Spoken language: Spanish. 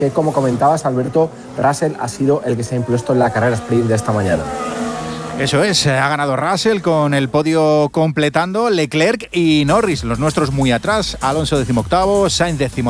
que, como comentabas, Alberto, Russell ha sido el que se ha impuesto en la carrera sprint de esta mañana. Eso es, ha ganado Russell con el podio completando Leclerc y Norris, los nuestros muy atrás, Alonso 18º, Sainz 19º.